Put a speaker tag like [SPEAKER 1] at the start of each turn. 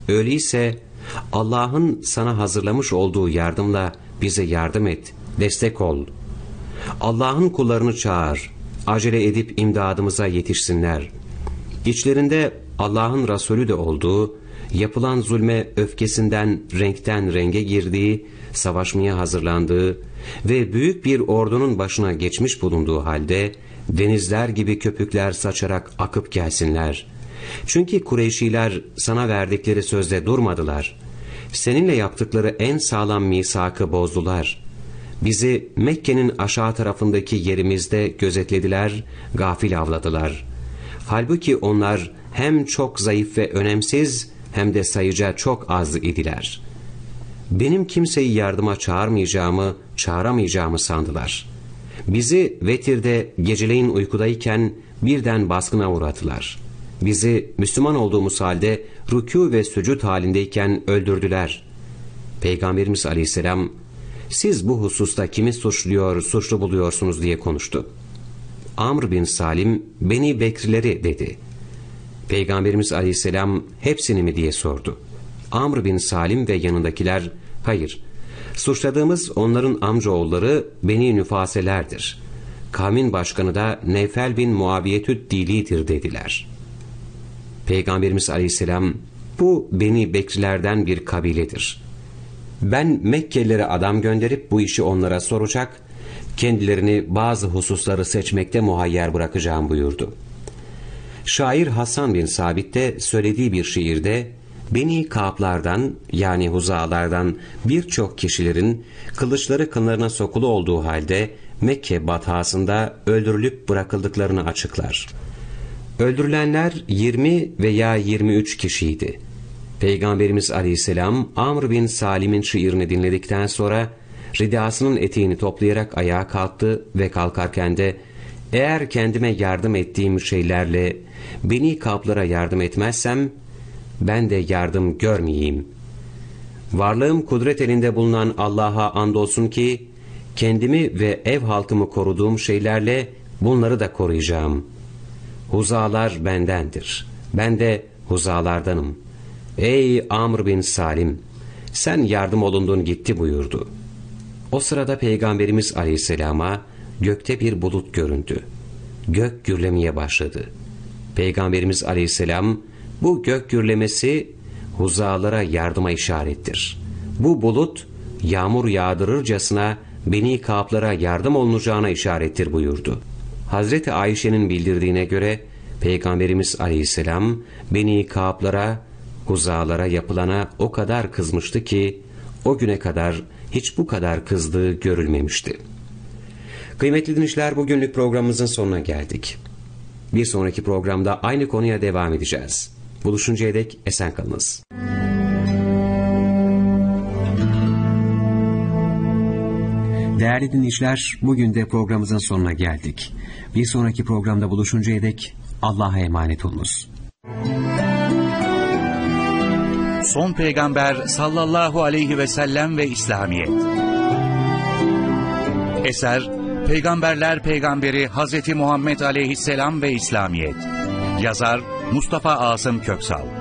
[SPEAKER 1] Öyleyse Allah'ın sana hazırlamış olduğu yardımla bize yardım et, destek ol. Allah'ın kullarını çağır, acele edip imdadımıza yetişsinler. İçlerinde Allah'ın Resulü de olduğu, yapılan zulme öfkesinden renkten renge girdiği, savaşmaya hazırlandığı ve büyük bir ordunun başına geçmiş bulunduğu halde, denizler gibi köpükler saçarak akıp gelsinler. Çünkü Kureyşiler sana verdikleri sözde durmadılar. Seninle yaptıkları en sağlam misakı bozdular. Bizi Mekke'nin aşağı tarafındaki yerimizde gözetlediler, gafil avladılar. Halbuki onlar hem çok zayıf ve önemsiz hem de sayıca çok az idiler. Benim kimseyi yardıma çağıramayacağımı sandılar. Bizi Vetir'de geceleyin uykudayken birden baskına uğrattılar. Bizi Müslüman olduğumuz halde rükû ve sücud halindeyken öldürdüler. Peygamberimiz Aleyhisselam, siz bu hususta kimi suçlu buluyorsunuz diye konuştu. Amr bin Salim, Beni Bekrileri dedi. Peygamberimiz Aleyhisselam, hepsini mi diye sordu. Amr bin Salim ve yanındakiler, hayır, suçladığımız onların amcaoğulları Beni Nüfaselerdir. Kavmin başkanı da Nevfel bin Muaviyetüd Dili'dir dediler. Peygamberimiz Aleyhisselam, bu Beni Bekrilerden bir kabiledir. Ben Mekkelilere adam gönderip bu işi onlara soracak, kendilerini bazı hususları seçmekte muhayyer bırakacağım buyurdu. Şair Hasan bin Sabit de söylediği bir şiirde, Beni Kâb'lardan yani Huzalardan birçok kişilerin kılıçları kınlarına sokulu olduğu halde Mekke bathasında öldürülüp bırakıldıklarını açıklar. Öldürülenler 20 veya 23 kişiydi. Peygamberimiz Aleyhisselam Amr bin Salim'in şiirini dinledikten sonra ridasının eteğini toplayarak ayağa kalktı ve kalkarken de eğer kendime yardım ettiğim şeylerle Beni Kâb'lara yardım etmezsem ben de yardım görmeyeyim. Varlığım kudret elinde bulunan Allah'a andolsun ki kendimi ve ev halkımı koruduğum şeylerle bunları da koruyacağım. Huzalar bendendir. Ben de huzalardanım. Ey Amr bin Salim! Sen yardım olundun gitti buyurdu. O sırada Peygamberimiz Aleyhisselam'a gökte bir bulut göründü. Gök gürlemeye başladı. Peygamberimiz Aleyhisselam, bu gök gürlemesi huzalara yardıma işarettir. Bu bulut yağmur yağdırırcasına Beni Kâb'lara yardım olunacağına işarettir buyurdu. Hazreti Ayşe'nin bildirdiğine göre Peygamberimiz Aleyhisselam Beni Kâb'lara, huzalara yapılana o kadar kızmıştı ki o güne kadar hiç bu kadar kızdığı görülmemişti. Kıymetli dinleyiciler, bugünlük programımızın sonuna geldik. Bir sonraki programda aynı konuya devam edeceğiz. Buluşuncaya dek esen kalınız. Değerli dinleyiciler, bugün de programımızın sonuna geldik. Bir sonraki programda buluşuncaya dek Allah'a emanet olunuz.
[SPEAKER 2] Son Peygamber sallallahu aleyhi ve sellem ve İslamiyet. Eser Peygamberler Peygamberi Hazreti Muhammed Aleyhisselam ve İslamiyet. Yazar Mustafa Asım Köksal.